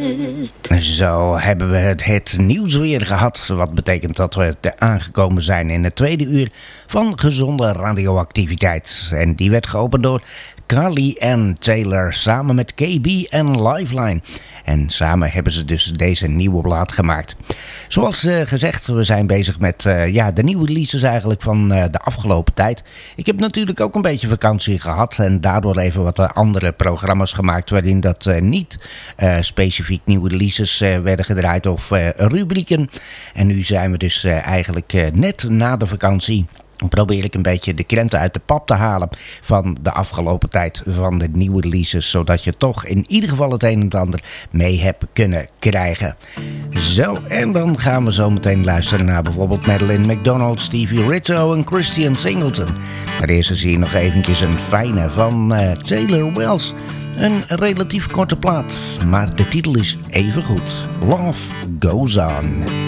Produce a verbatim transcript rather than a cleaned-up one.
Zo hebben we het, het nieuws weer gehad. Wat betekent dat we te aangekomen zijn in het tweede uur van gezonde radioactiviteit. En die werd geopend door Carly Ann Taylor samen met K B en Lifeline. En samen hebben ze dus deze nieuwe plaat gemaakt. Zoals uh, gezegd, we zijn bezig met uh, ja, de nieuwe releases eigenlijk van uh, de afgelopen tijd. Ik heb natuurlijk ook een beetje vakantie gehad. En daardoor even wat uh, andere programma's gemaakt. Waarin dat uh, niet uh, specifiek nieuwe releases uh, werden gedraaid of uh, rubrieken. En nu zijn we dus uh, eigenlijk uh, net na de vakantie. Dan probeer ik een beetje de krenten uit de pap te halen van de afgelopen tijd van de nieuwe releases. Zodat je toch in ieder geval het een en het ander mee hebt kunnen krijgen. Zo, en dan gaan we zo meteen luisteren naar bijvoorbeeld Madeline McDonald, Stevie Ritto en Christian Singleton. Maar eerst zie je nog eventjes een fijne van uh, Taylor Wells. Een relatief korte plaat, maar de titel is even goed. Love Goes On.